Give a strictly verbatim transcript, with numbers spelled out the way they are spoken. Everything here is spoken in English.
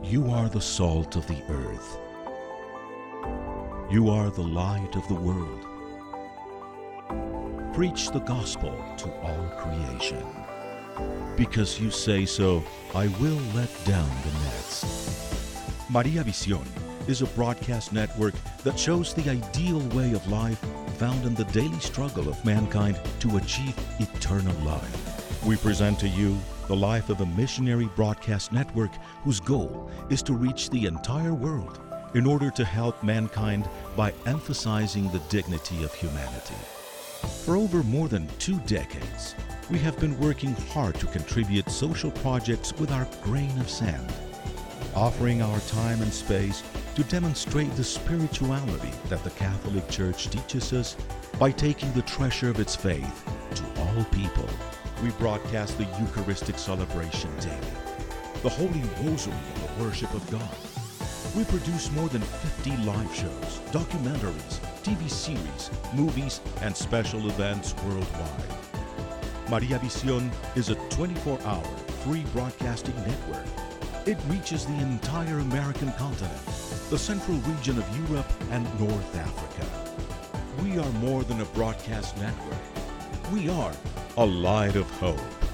You are the salt of the earth. You are the light of the world. Preach the gospel to all creation. Because you say so, I will let down the nets. Maria Visión is a broadcast network that shows the ideal way of life found in the daily struggle of mankind to achieve eternal life. We present to you the life of a missionary broadcast network whose goal is to reach the entire world in order to help mankind by emphasizing the dignity of humanity. For over more than two decades, we have been working hard to contribute social projects with our grain of sand, offering our time and space to demonstrate the spirituality that the Catholic Church teaches us by taking the treasure of its faith to all people. We broadcast the Eucharistic celebration daily, the Holy Rosary and the worship of God. We produce more than fifty live shows, documentaries, T V series, movies, and special events worldwide. Maria Visión is a twenty-four hour free broadcasting network. It reaches the entire American continent, the central region of Europe, and North Africa. We are more than a broadcast network. We are a light of hope.